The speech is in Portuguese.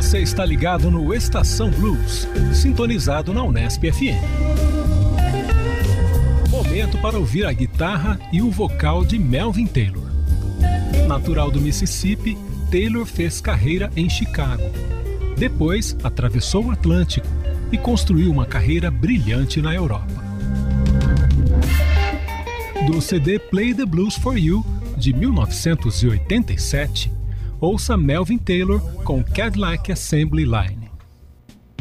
Você está ligado no Estação Blues, sintonizado na Unesp FM. Momento para ouvir a guitarra e o vocal de Melvin Taylor. Natural do Mississippi, Taylor fez carreira em Chicago. Depois, atravessou o Atlântico e construiu uma carreira brilhante na Europa. Do CD Play the Blues for You, de 1987, ouça Melvin Taylor com Cadillac Assembly Line.